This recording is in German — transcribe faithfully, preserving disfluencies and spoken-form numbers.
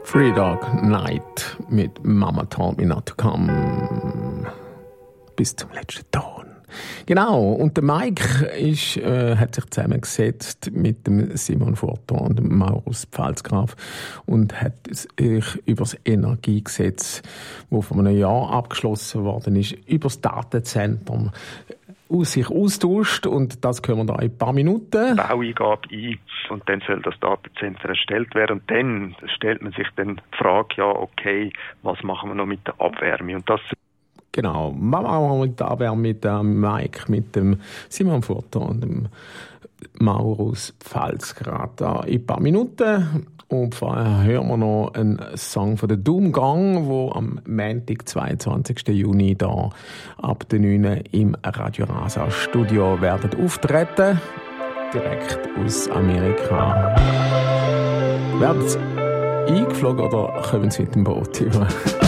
Three Dog Night mit Mama Told Me Not to Come. Bis zum letzten Ton. Genau, und der Mike ist, äh, hat sich zusammengesetzt mit dem Simon Furton und dem Maurus Pfalzgraf und hat sich über das Energiegesetz, das vor einem Jahr abgeschlossen worden ist, über das Datenzentrum aus sich austauscht, und das können wir da in ein paar Minuten. Baueingabe ein, und dann soll das Datenzentrum erstellt werden, und dann stellt man sich dann die Frage, ja okay, was machen wir noch mit der Abwärme, und das Genau, machen wir mit der Abwärme mit dem Mike, mit dem Simon Furton und dem Maurus Pfalzgraf da in ein paar Minuten. Und vorher hören wir noch einen Song von der Doomgang, der am Montag, zweiundzwanzigsten Juni da ab der neun im Radio Rasa Studio werden auftreten. Direkt aus Amerika. Werden sie eingeflogen oder kommen sie mit dem Boot über?